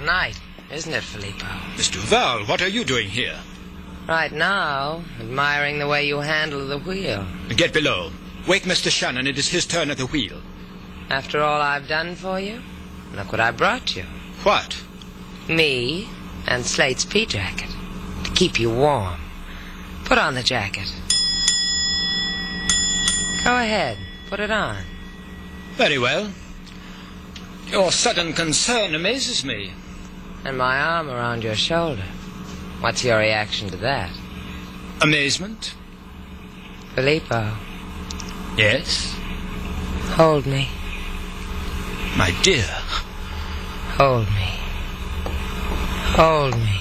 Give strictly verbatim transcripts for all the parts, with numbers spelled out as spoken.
night, isn't it, Filippo? Miss Duval, what are you doing here? Right now, admiring the way you handle the wheel. Get below. Wake Mister Shannon. It is his turn at the wheel. After all I've done for you, look what I brought you. What? Me and Slate's pea jacket. To keep you warm. Put on the jacket. Go ahead. Put it on. Very well. Your sudden concern amazes me. And my arm around your shoulder. What's your reaction to that? Amazement. Filippo. Yes? Hold me. My dear. Hold me. Hold me.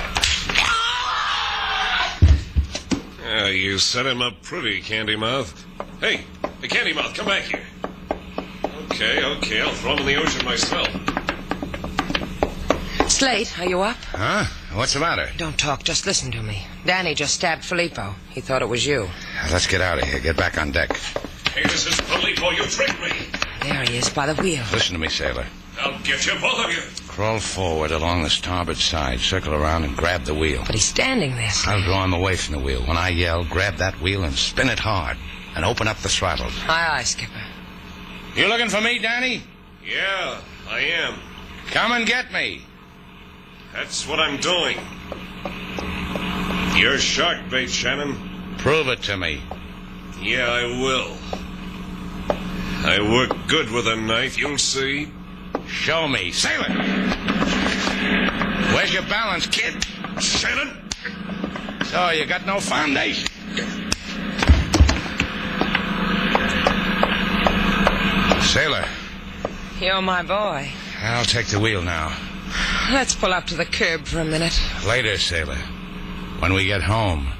Uh, you set him up pretty, Candy Mouth. Hey, hey, Candy Mouth, come back here. Okay, okay, I'll throw him in the ocean myself. Slate, are you up? Huh? What's the matter? Don't talk, just listen to me. Danny just stabbed Filippo. He thought it was you. Let's get out of here. Get back on deck. Hey, this is Filippo. You tricked me. There he is, by the wheel. Listen to me, sailor. I'll get you, both of you. Crawl forward along the starboard side, circle around and grab the wheel. But he's standing there, Slate. I'll draw him away from the wheel. When I yell, grab that wheel and spin it hard. And open up the throttle. Aye, aye, Skipper. You looking for me, Danny? Yeah, I am. Come and get me. That's what I'm doing. You're shark bait, Shannon. Prove it to me. Yeah, I will. I work good with a knife, you'll see. Show me. Sailor! Where's your balance, kid? Shannon! So, you got no foundation. Sailor. You're my boy. I'll take the wheel now. Let's pull up to the curb for a minute. Later, sailor. When we get home.